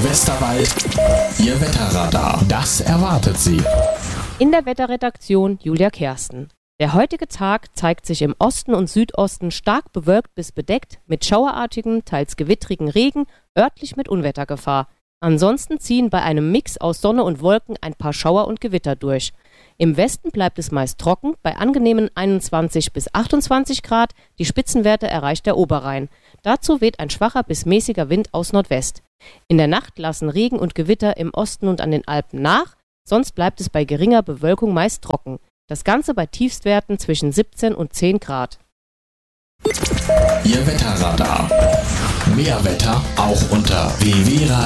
Westerwald, Ihr Wetterradar. Das erwartet Sie. In der Wetterredaktion Julia Kersten. Der heutige Tag zeigt sich im Osten und Südosten stark bewölkt bis bedeckt mit schauerartigem, teils gewittrigen Regen, örtlich mit Unwettergefahr. Ansonsten ziehen bei einem Mix aus Sonne und Wolken ein paar Schauer und Gewitter durch. Im Westen bleibt es meist trocken, bei angenehmen 21 bis 28 Grad, die Spitzenwerte erreicht der Oberrhein. Dazu weht ein schwacher bis mäßiger Wind aus Nordwest. In der Nacht lassen Regen und Gewitter im Osten und an den Alpen nach, sonst bleibt es bei geringer Bewölkung meist trocken. Das Ganze bei Tiefstwerten zwischen 17 und 10 Grad. Ihr Wetterradar. Mehr Wetter auch unter www.radiow